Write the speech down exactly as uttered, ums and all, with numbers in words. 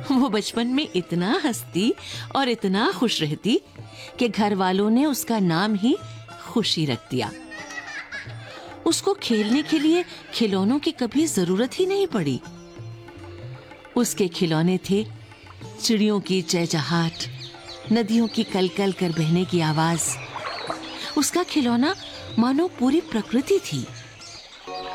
वो बचपन में इतना हंसती और इतना खुश रहती कि घर वालों ने उसका नाम ही खुशी रख दिया। उसको खेलने के लिए खिलौनों की कभी जरूरत ही नहीं पड़ी। उसके खिलौने थे चिड़ियों की चहचहाट, नदियों की कलकल कर बहने की आवाज। उसका खिलौना मानो पूरी प्रकृति थी।